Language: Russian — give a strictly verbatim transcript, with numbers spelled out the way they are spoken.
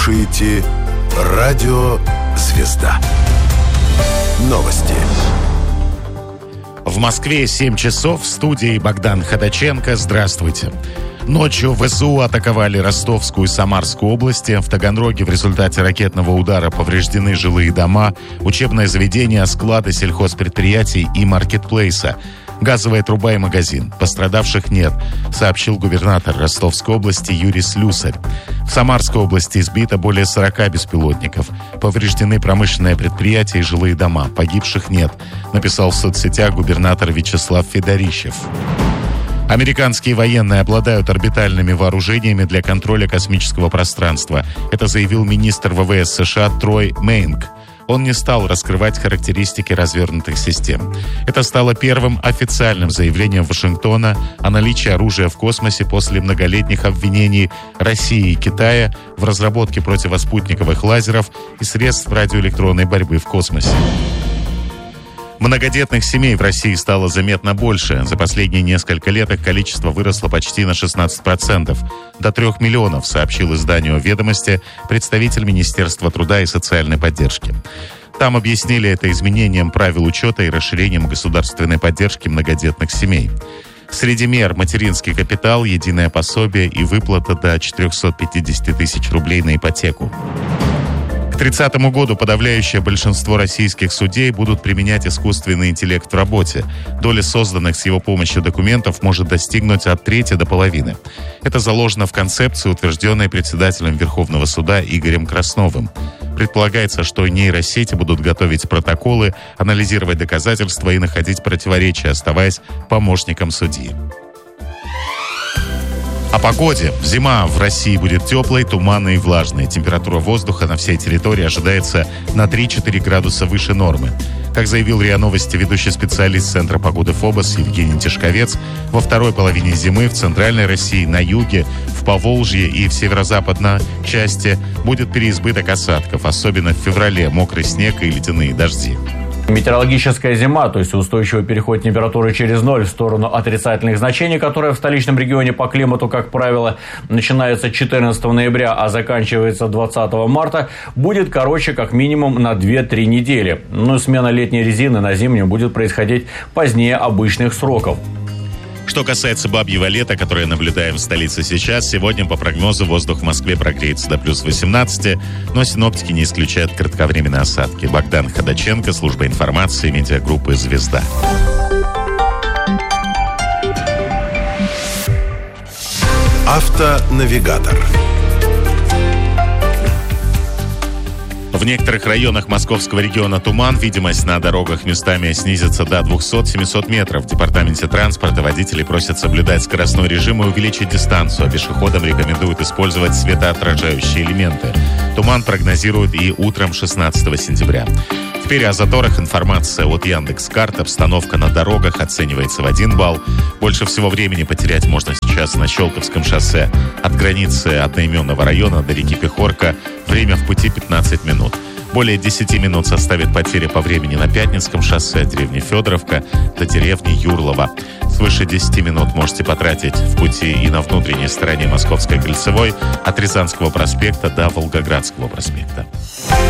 Слушаете радио «Звезда». Новости. В Москве семь часов. В студии Богдан Ходаченко. Здравствуйте. Ночью ВСУ атаковали Ростовскую и Самарскую области. В Таганроге в результате ракетного удара повреждены жилые дома, учебное заведение, склады сельхозпредприятий и маркетплейса. Газовая труба и магазин. Пострадавших нет, сообщил губернатор Ростовской области Юрий Слюсарь. В Самарской области избито более сорока беспилотников. Повреждены промышленные предприятия и жилые дома. Погибших нет, написал в соцсетях губернатор Вячеслав Федорищев. Американские военные обладают орбитальными вооружениями для контроля космического пространства. Это заявил министр ВВС США Трой Мейнг. Он не стал раскрывать характеристики развернутых систем. Это стало первым официальным заявлением Вашингтона о наличии оружия в космосе после многолетних обвинений России и Китая в разработке противоспутниковых лазеров и средств радиоэлектронной борьбы в космосе. Многодетных семей в России стало заметно больше. За последние несколько лет их количество выросло почти на шестнадцать процентов. До трех миллионов, сообщил изданию «Ведомости» представитель Министерства труда и социальной поддержки. Там объяснили это изменением правил учета и расширением государственной поддержки многодетных семей. Среди мер материнский капитал, единое пособие и выплата до четыреста пятьдесят тысяч рублей на ипотеку. К тридцатому году подавляющее большинство российских судей будут применять искусственный интеллект в работе. Доля созданных с его помощью документов может достигнуть от трети до половины. Это заложено в концепции, утвержденной председателем Верховного суда Игорем Красновым. Предполагается, что нейросети будут готовить протоколы, анализировать доказательства и находить противоречия, оставаясь помощником судьи. О погоде. Зима в России будет теплой, туманной и влажной. Температура воздуха на всей территории ожидается на три-четыре градуса выше нормы. Как заявил РИА Новости ведущий специалист Центра погоды ФОБОС Евгений Тишковец, во второй половине зимы в центральной России, на юге, в Поволжье и в северо-западной части будет переизбыток осадков, особенно в феврале, мокрый снег и ледяные дожди. Метеорологическая зима, то есть устойчивый переход температуры через ноль в сторону отрицательных значений, которая в столичном регионе по климату, как правило, начинается четырнадцатого ноября, а заканчивается двадцатого марта, будет короче как минимум на две-три недели. Но смена летней резины на зимнюю будет происходить позднее обычных сроков. Что касается бабьего лета, которое наблюдаем в столице сейчас, сегодня по прогнозу воздух в Москве прогреется до плюс восемнадцати, но синоптики не исключают кратковременные осадки. Богдан Ходаченко, служба информации, медиагруппы «Звезда». Автонавигатор. В некоторых районах московского региона туман, видимость на дорогах местами снизится до двухсот-семисот метров. В департаменте транспорта водителей просят соблюдать скоростной режим и увеличить дистанцию, а пешеходам рекомендуют использовать светоотражающие элементы. Туман прогнозируют и утром шестнадцатого сентября. Теперь о заторах информация от Яндекс.Карт. Обстановка на дорогах оценивается в один балл. Больше всего времени потерять можно сейчас на Щелковском шоссе. От границы одноименного района до реки Пехорка время в пути пятнадцать минут. Более десяти минут составит потеря по времени на Пятницком шоссе от деревни Федоровка до деревни Юрлова. Свыше десяти минут можете потратить в пути и на внутренней стороне Московской кольцевой от Рязанского проспекта до Волгоградского проспекта.